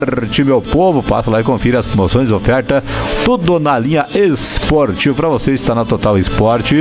Meu povo, passa lá e confira as promoções e oferta, tudo na linha esportiva para você estar na Total Esporte.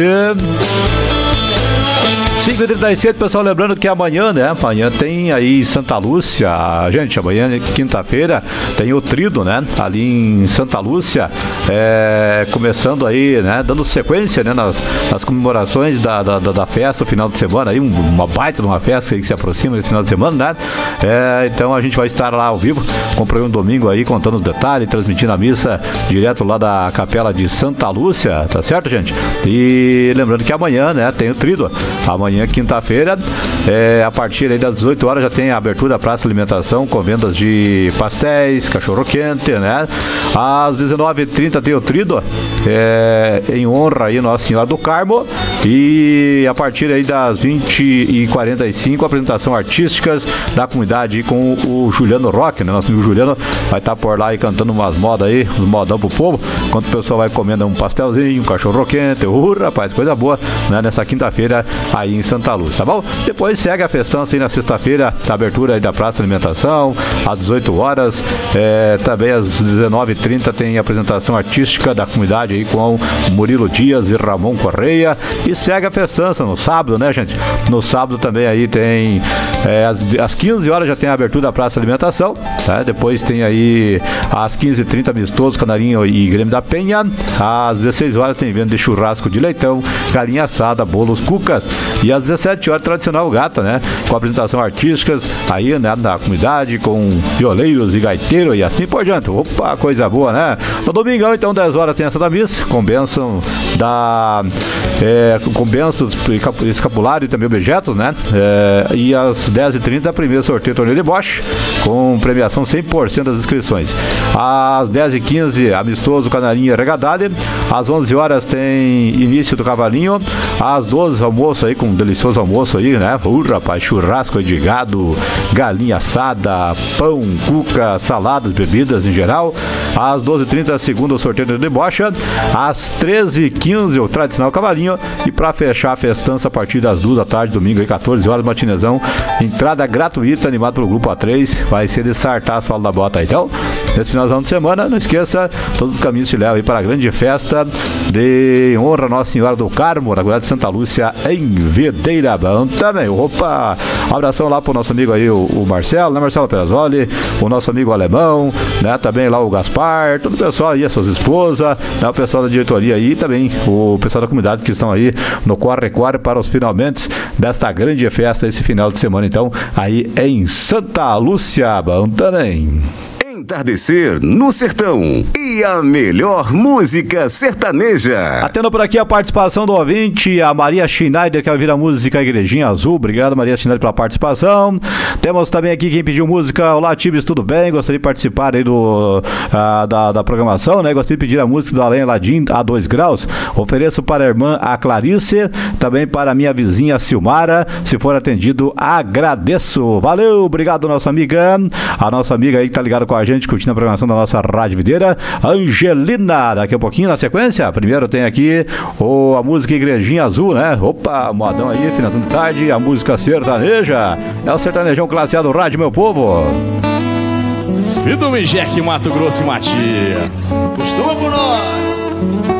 5h37, pessoal, lembrando que amanhã, né? Amanhã tem aí Santa Lúcia, gente, amanhã, quinta-feira, tem o Trido, né? Ali em Santa Lúcia, começando aí, né? Dando sequência, né? Nas comemorações da festa, o final de semana, aí, uma baita de uma festa que se aproxima desse final de semana, né? Então a gente vai estar lá ao vivo, comprei um domingo aí, contando os detalhes, transmitindo a missa direto lá da capela de Santa Lúcia, tá certo, gente? E lembrando que amanhã, né? Tem o Trido, amanhã, quinta-feira, a partir aí das 18 horas já tem a abertura da Praça de Alimentação com vendas de pastéis, cachorro-quente, né? Às 19h30 tem o Trido, em honra aí Nossa Senhora do Carmo, e a partir aí das 20h45 apresentação artísticas da comunidade com o Juliano Roque, né? Nosso amigo Juliano vai estar por lá aí cantando umas modas aí, uns modão pro povo, enquanto o pessoal vai comendo um pastelzinho, um cachorro-quente, rapaz, coisa boa, né? Nessa quinta-feira aí em Santa Luz, tá bom? Depois segue a festança aí na sexta-feira, a abertura aí da Praça de Alimentação, às 18 horas, também às 19h30 tem a apresentação artística da comunidade aí com Murilo Dias e Ramon Correia, e segue a festança no sábado, né, gente? No sábado também aí tem, às 15 horas já tem a abertura da Praça de Alimentação, tá? Depois tem aí às 15h30 amistoso, Canarinho e Grêmio da Penha, às 16 horas tem venda de churrasco de leitão, galinha assada, bolos, cucas, e às 17 horas tradicional gata, né? Com apresentação artísticas aí, né? Da comunidade, com violeiros e gaiteiros e assim por diante. Opa, coisa boa, né? No domingão, então, 10 horas tem essa da missa, com bênção com bênçãos, escapulário e também objetos, né? E às 10h30, primeiro sorteio torneio de boche, com premiação 100% das inscrições. Às 10h15, amistoso Canarinho e Regadale. Às 11 horas tem início do cavalinho. Às 12, almoço aí, com um delicioso almoço aí, né? Rapaz, churrasco de gado, galinha assada, pão, cuca, saladas, bebidas em geral. Às 12h30, segundo sorteio de bocha. Às 13h15, o tradicional cavalinho. E pra fechar a festança, a partir das 2 da tarde, domingo aí, 14 horas, matinezão. Entrada gratuita, animado pelo Grupo A3. Vai ser de sartar a sola da bota aí. Então, nesse finalzão de semana, não esqueça, todos os caminhos te levam aí para a grande festa de honra Nossa Senhora do Carmo, na cidade de Santa Lúcia, em Videira. Também, opa, um abração lá pro nosso amigo aí, o Marcelo, né? Marcelo Perazzoli, o nosso amigo alemão, né? Também lá o Gaspar, todo o pessoal aí, as suas esposas, né? O pessoal da diretoria aí, também o pessoal da comunidade que estão aí no corre-corre para os finalmente desta grande festa esse final de semana, então, aí em Santa Lúcia. Também. Entardecer no Sertão e a melhor música sertaneja. Atendo por aqui a participação do ouvinte, a Maria Schneider, que vai ouvir a música Igrejinha Azul. Obrigado, Maria Schneider, pela participação. Temos também aqui quem pediu música. Olá, Tibes, tudo bem? Gostaria de participar aí da programação, né? Gostaria de pedir a música do Alain Ladim, a 2 graus. Ofereço para a irmã, a Clarice, também para a minha vizinha, a Silmara. Se for atendido, agradeço. Valeu, obrigado, nossa amiga. A nossa amiga aí que tá ligada com a gente, curtindo a programação da nossa Rádio Videira, Angelina. Daqui a pouquinho, na sequência, primeiro tem aqui a música Igrejinha Azul, né? Opa, modão aí, finalzinho de tarde, a música sertaneja. É o sertanejão classe A do rádio, meu povo. Vitor Mijek, Mato Grosso e Matias. Costuma por nós.